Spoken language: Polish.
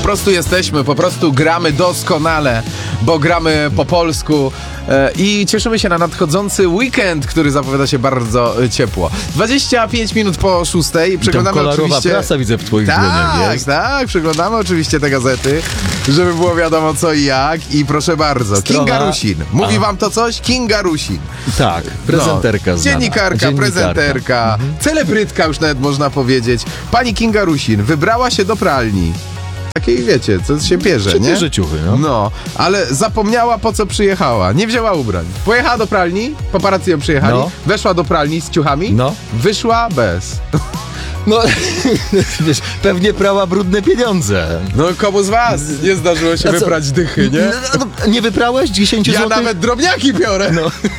prostu jesteśmy, po prostu gramy doskonale, bo gramy po polsku i cieszymy się na nadchodzący weekend, który zapowiada się bardzo ciepło. 25 minut po 6. Przeglądamy kolorowa oczywiście... prasa widzę w twoich dłoniach jest. Tak, przeglądamy oczywiście te gazety, żeby było wiadomo co i jak. I proszę bardzo, Kinga Rusin. Mówi wam to coś? Kinga Rusin. Tak, prezenterka znana. Dziennikarka, prezenterka, celebrytka już nawet można powiedzieć. Pani Kinga Rusin wybrała się do pralni. Takiej, wiecie, co się bierze, nie? Bierze ciuchy, no. No, ale zapomniała, po co przyjechała. Nie wzięła ubrań. Pojechała do pralni, paparazzi ją przyjechali, No. weszła do pralni z ciuchami, No. wyszła bez. No, wiesz, pewnie prała brudne pieniądze. No, komu z was nie zdarzyło się A co? wyprać dychy, nie? Nie wyprałeś 10 Ja złotych? nawet drobniaki biorę. No.